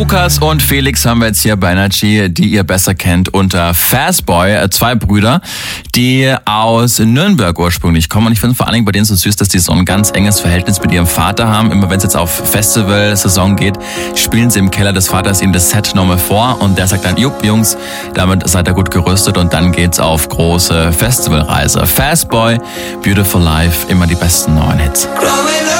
Lukas und Felix haben wir jetzt hier bei Energy, die ihr besser kennt unter Fastboy, zwei Brüder, die aus Nürnberg ursprünglich kommen. Und ich finde vor allen Dingen bei denen so süß, dass die so ein ganz enges Verhältnis mit ihrem Vater haben. Immer wenn es jetzt auf Festival-Saison geht, spielen sie im Keller des Vaters ihm das Set nochmal vor und der sagt dann, jupp, Jungs, damit seid ihr gut gerüstet und dann geht's auf große Festivalreise. Fastboy, Beautiful Life, immer die besten neuen Hits.